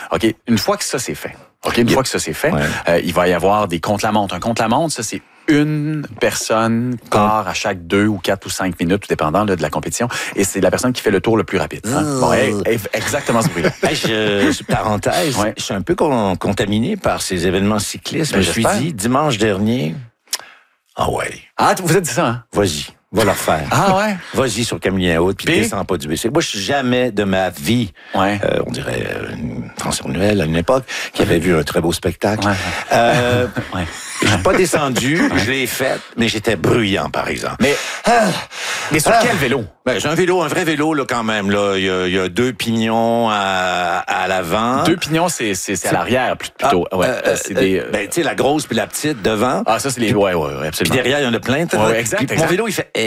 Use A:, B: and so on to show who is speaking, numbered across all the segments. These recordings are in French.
A: OK, une fois que ça c'est fait, il va y avoir des contre-la-montre. Un contre-la-montre, ça c'est une personne part à chaque 2 ou 4 ou 5 minutes, tout dépendant là, de la compétition. Et c'est la personne qui fait le tour le plus rapide. Hein? Bon, exactement ce bruit-là.
B: Parenthèse, je suis un peu contaminé par ces événements cyclistes. Je me suis dit, dimanche dernier,
A: Vous êtes dit ça, hein?
B: Vas-y. Va leur faire.
A: Ah ouais?
B: Vas-y sur Camillien Haute, puis descends pas du bicycle. Moi, je suis jamais de ma vie, on dirait François Noël à une époque, qui avait vu un très beau spectacle. Je suis pas descendu, je l'ai fait, mais j'étais bruyant, par exemple.
A: Mais sur quel vélo?
B: Ben, j'ai un vrai vélo, là, quand même, là. Il y a 2 pignons à l'avant.
A: 2 pignons, c'est à l'arrière, plutôt.
B: C'est tu sais, la grosse puis la petite devant.
A: Ah, ça, c'est les, absolument.
B: Puis derrière, il y en a plein,
A: exact.
B: Mon vélo, il fait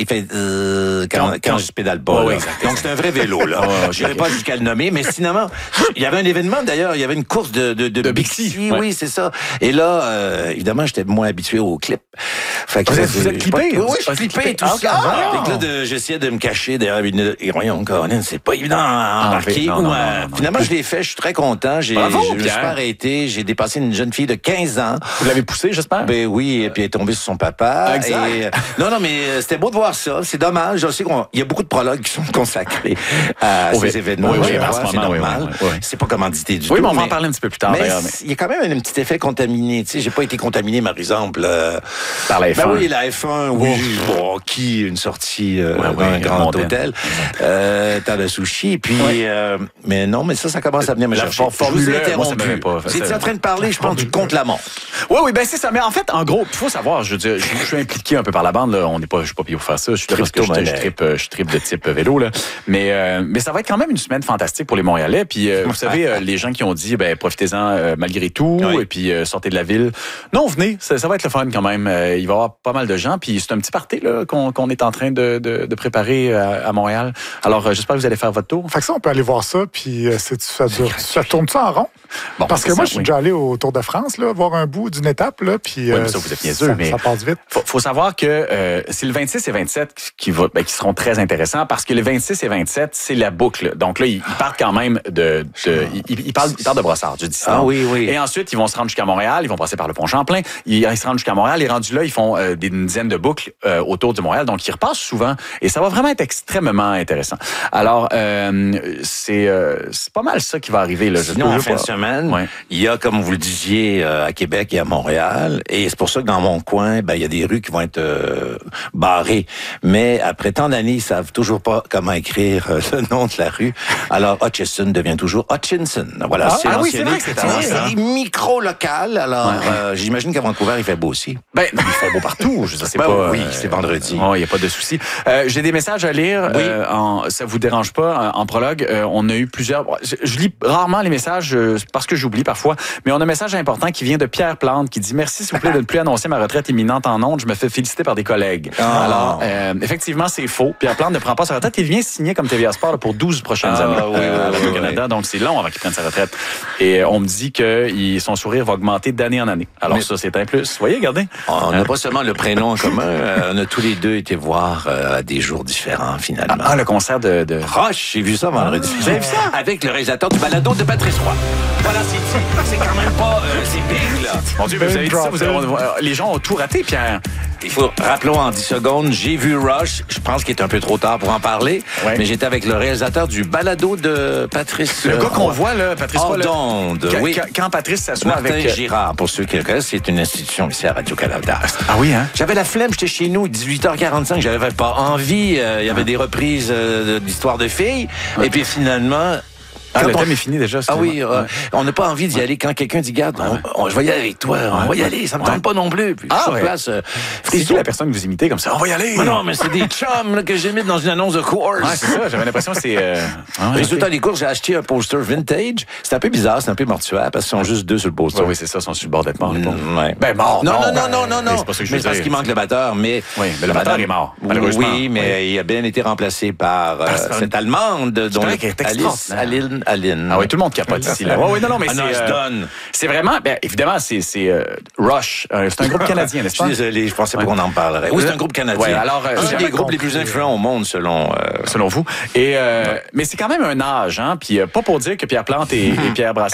B: quand je pédale pas. Donc, c'est un vrai vélo, là. Je n'aurais pas jusqu'à le nommer, mais finalement, il y avait un événement, d'ailleurs, il y avait une course de Bixi. Oui, c'est ça. Et là, évidemment, j'étais moins habitué au clip.
A: Fait que vous êtes clippé?
B: Oui, je suis clippé, tout ça. Fait que là, j'essayais de me cacher derrière une... Et voyons, Caroline, c'est pas évident à embarquer. Finalement, je l'ai fait, je suis très content. Je me suis pas arrêté. J'ai dépassé une jeune fille de 15 ans.
A: Vous l'avez poussée, j'espère?
B: Ben oui, et puis elle est tombée sur son papa.
A: Exact.
B: Et, non, mais c'était beau de voir ça. C'est dommage. Je sais qu'il y a beaucoup de prologues qui sont consacrés à ces événements.
A: Oui, c'est
B: normal. C'est pas commandité du tout.
A: Oui, mais on va en parler un petit peu plus tard.
B: Mais il y a quand même un petit effet contaminé. Tu sais, j'ai pas été contaminé, par exemple,
A: par la F1.
B: Ben oui, la F1, oui. Bon, qui une sortie dans un grand hôtel, dans le sushi. Et puis, mais non, mais ça commence à venir me chercher. Je vous ai interrompu. Vous étiez en train de parler, je pense, du contre-la-montre.
A: Oui, ben c'est ça. Mais en fait, en gros, il faut savoir, je veux dire, je suis impliqué un peu par la bande. Là. Je suis pas payé pour faire ça. Je suis là parce que je tripe de type vélo. Là. Mais ça va être quand même une semaine fantastique pour les Montréalais. Puis, vous savez, les gens qui ont dit, profitez-en malgré tout, et puis sortez de la ville. Non, venez, ça va être le fun quand même. Il va y avoir pas mal de gens. Puis c'est un petit party là, qu'on est en train de préparer à Montréal. Alors, j'espère que vous allez faire votre tour.
C: Fait que ça, on peut aller voir ça, puis ça tourne-tu en rond? Bon, parce que moi, je suis déjà allé au Tour de France, là, voir un bout d'une étape, là, puis
A: mais ça, vous êtes niaiseux, mais
C: ça passe vite.
A: Faut savoir que c'est le 26 et 27 qui seront très intéressants, parce que le 26 et 27, c'est la boucle. Donc là, ils partent quand même ils partent de Brossard, du 10.
B: Ah oui.
A: Et ensuite, ils vont se rendre jusqu'à Montréal, ils vont passer par le pont Champlain, ils se rendent jusqu'à Montréal, et rendus là, ils font une dizaine de boucles autour de Montréal, donc ils repassent souvent, et ça va vraiment être extrêmement intéressant. Alors, c'est pas mal ça qui va arriver. Là.
B: Sinon, en fin de semaine, il y a, comme vous le disiez, à Québec et à Montréal, et c'est pour ça que dans mon coin, il y a des rues qui vont être barrées. Mais après tant d'années, ils savent toujours pas comment écrire le nom de la rue. Alors, Hutchison devient toujours Hutchinson. Voilà,
A: c'est vrai que c'est
B: micro-local. Alors, j'imagine qu'à Vancouver, il fait beau aussi.
A: Ben, non, il fait beau partout. Je sais pas.
B: Oui, c'est vendredi.
A: Il n'y a pas de souci. J'ai des messages à lire.
B: Oui.
A: Ça vous dérange pas, en prologue. On a eu plusieurs... Je lis rarement les messages parce que j'oublie parfois, mais on a un message important qui vient de Pierre Plante qui dit « Merci, s'il vous plaît, de ne plus annoncer ma retraite imminente en ondes. Je me fais féliciter par des collègues. Alors, effectivement, c'est faux. Pierre Plante ne prend pas sa retraite. Il vient signer comme TVA Sport pour 12 prochaines années au Canada. Donc, c'est long avant qu'il prenne sa retraite. Et on me dit que son sourire va augmenter d'année en année. Alors, ça, c'est un plus. Vous voyez, regardez.
B: On n'a pas seulement le prénom en commun. On a tous les deux été voir à des jours différents, finalement.
A: Le concert de...
B: Roche, j'ai vu ça vendredi.
A: Vous avez vu ça?
B: Avec le réalisateur du balado de Patrice Roy. Voilà, c'est quand même pas... c'est big, là.
A: Mon Dieu, vous avez dit ça, les gens ont tout raté, Pierre.
B: Rappelons en 10 secondes, j'ai vu Rush. Je pense qu'il est un peu trop tard pour en parler. Mais j'étais avec le réalisateur du balado de Patrice
A: Le gars qu'on voit, là, Patrice Roy.
B: Quand
A: Patrice s'assoit
B: Martin
A: avec...
B: Girard, pour ceux qui le connaissent, c'est une institution ici à Radio-Canada.
A: Ah oui, hein?
B: J'avais la flemme, j'étais chez nous, 18h45, j'avais pas envie. Il y avait des reprises d'histoires de filles. Et puis finalement...
A: le thème est fini déjà.
B: On n'a pas envie d'y aller quand quelqu'un dit, garde, je vais y aller avec toi, on va y aller, ça me tente pas non plus. Puis sur place,
A: c'est qui la personne que vous imitez comme ça? On va y aller!
B: Mais non, mais c'est des chums là, que j'imite dans une annonce de course.
A: C'est ça, j'avais l'impression que c'est...
B: Résultat des courses, j'ai acheté un poster vintage. C'est un peu bizarre, c'est un peu mortuaire, parce qu'ils sont juste 2 sur le poster.
A: Oui, c'est ça, ils sont sur le bord d'être morts.
B: Mort. Non.
A: C'est pas ça que je veux
B: dire. Parce qu'il manque le batteur, mais...
A: Oui, mais le batteur est mort, malheureusement.
B: Oui, mais il a bien été remplacé par cette Allemande, dont Alice Aline.
A: Ah oui, tout le monde capote ici. Mais c'est vraiment, évidemment, c'est Rush. C'est un groupe canadien, n'est-ce pas?
B: Je suis désolé, je pensais pas qu'on en parlerait. Oui, c'est un groupe canadien. Un des groupes les plus influents au monde, selon
A: vous. Mais c'est quand même un âge, hein? Puis pas pour dire que Pierre Plante et Pierre Brassard